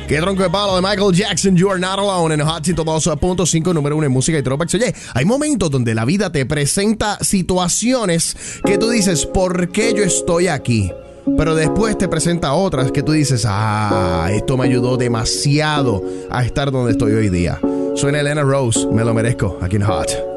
Qué tronco de palo de Michael Jackson, You Are Not Alone en Hot 102.5, número 1 en música y throwbacks. Oye, hay momentos donde la vida te presenta situaciones que tú dices, ¿por qué yo estoy aquí? Pero después te presenta otras que tú dices, esto me ayudó demasiado a estar donde estoy hoy día. Suena Elena Rose, Me Lo Merezco, aquí en Hot.